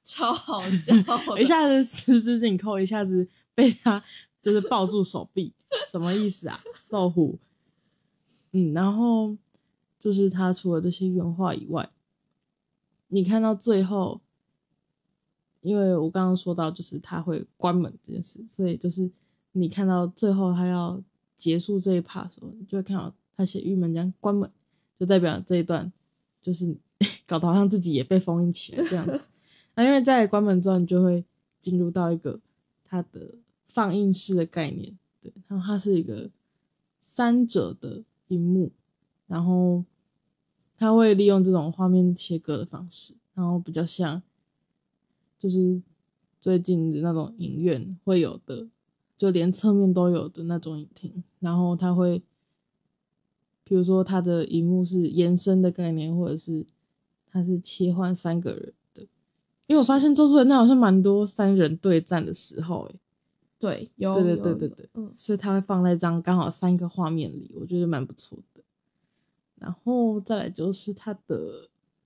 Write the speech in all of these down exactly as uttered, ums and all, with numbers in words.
超好笑的一下子十指紧扣，一下子被他就是抱住手臂，什么意思啊？老虎。嗯，然后就是他除了这些原画以外，你看到最后，因为我刚刚说到就是他会关门这件事，所以就是你看到最后他要结束这一 part 的时候，你就会看到他写玉门江关门，就代表这一段就是搞得好像自己也被封印起来这样子。那因为在关门之后，你就会进入到一个它的放映式的概念，对，然后它是一个三者的萤幕，然后它会利用这种画面切割的方式，然后比较像就是最近的那种影院会有的，就连侧面都有的那种影厅，然后它会比如说它的萤幕是延伸的概念，或者是它是切换三个人的，因为我发现咒术回战好像蛮多三人对战的时候诶， 对，有对对对对对， 嗯， 所以它会放在这样刚好三个画面里，我觉得蛮不错的。然后再来就是它的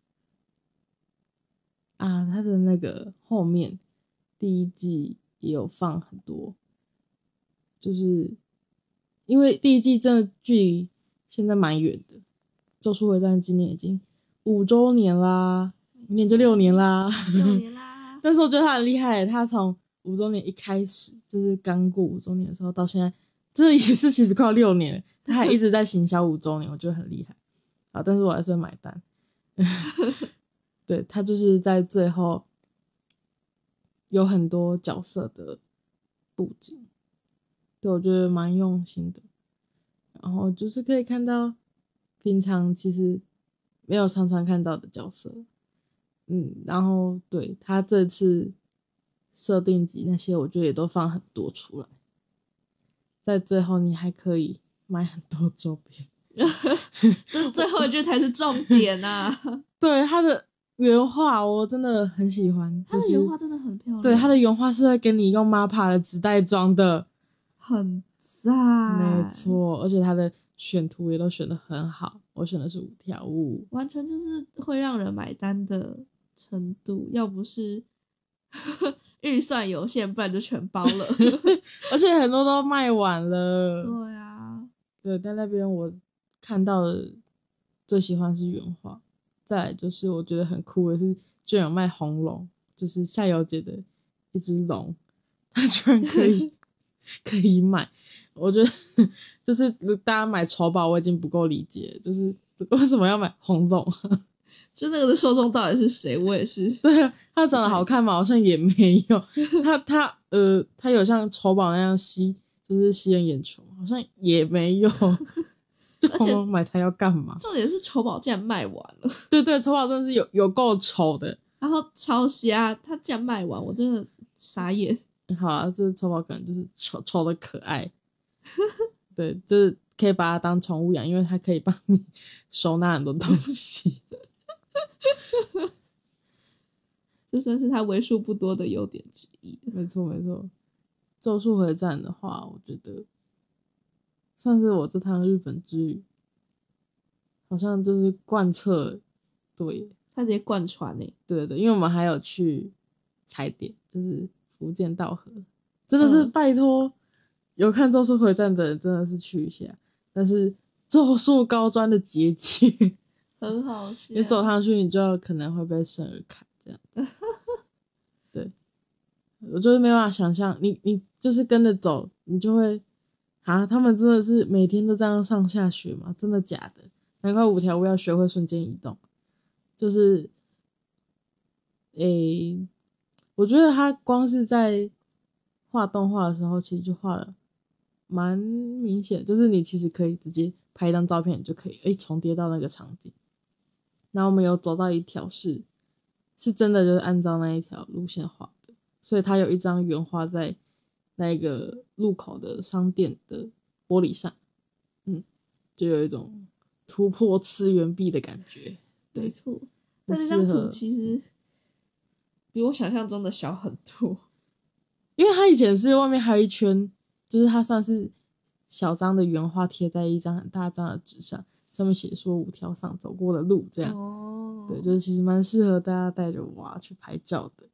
啊，它的那个后面第一季也有放很多，就是因为第一季真的距离现在蛮远的，咒术回战今年已经五周年啦，明年就六年啦， 六年啦。 但是我觉得他很厉害，他从五周年一开始，就是刚过五周年的时候到现在，真的也是其实快要六年了，他还一直在行销五周年，我觉得很厉害啊！但是我还是会买单。对，他就是在最后有很多角色的布景，对，我觉得蛮用心的。然后就是可以看到平常其实没有常常看到的角色，嗯，然后对他这次设定集那些，我觉得也都放很多出来，在最后你还可以买很多周边。 这最后一句才是重点啊！ 对，他的原画我真的很喜欢， 他的就是原画真的很漂亮， 对，他的原画是会给你用 M A P A 的纸袋装的， 很赞， 没错，而且他的选图也都选得很好，我选的是五条悟， 完全就是会让人买单的程度，要不是预算有限，不然就全包了。 而且很多都卖完了。 对啊， 对，在那边我看到的最喜欢是原画，再来就是我觉得很酷的是，居然有卖红龙，就是夏油姐的一只龙，它居然可以可以买。我觉得就是大家买丑宝我已经不够理解，就是为什么要买红龙？ 就那个的受众到底是谁？我也是。 对啊，它长得好看吗？好像也没有。它它呃，它有像丑宝那样吸，就是吸人眼球，好像也没有。就红龙买它要干嘛？ 重点是丑宝竟然卖完了。 对对，丑宝真的是有有够丑的。 然后超瞎，它竟然卖完，我真的傻眼。 好啊，这丑宝可能就是丑丑的可爱。对，就是可以把它当宠物养，因为它可以帮你收纳很多东西。 这算是它为数不多的优点之一。 没错没错，咒术回战的话，我觉得算是我这趟日本之旅，好像就是贯彻，对， 它直接贯穿诶、欸。 对对对，因为我们还有去踩点，就是福建道河，真的是拜托、嗯、有看咒术回战的人真的是去一下，但是咒术高专的结界很好笑， 你走上去你就可能会被生而砍这样。对，我就是没办法想象，你你就是跟着走，你就会啊，他们真的是每天都这样上下学吗？真的假的？难怪五条悟要学会瞬间移动，就是诶、欸，我觉得他光是在画动画的时候，其实就画了蛮明显，就是你其实可以直接拍一张照片，你就可以诶、欸、重叠到那个场景。然后我们有走到一条是是真的就是按照那一条路线画的，所以它有一张原画在那个路口的商店的玻璃上，嗯，就有一种突破次元壁的感觉。 没错，但是这张图其实比我想象中的小很多， 因为它以前是外面还有一圈，就是它算是小张的原画贴在一张很大张的纸上，上面写说五条上走过的路这样。 哦， 对，就是其实蛮适合大家带着娃去拍照的。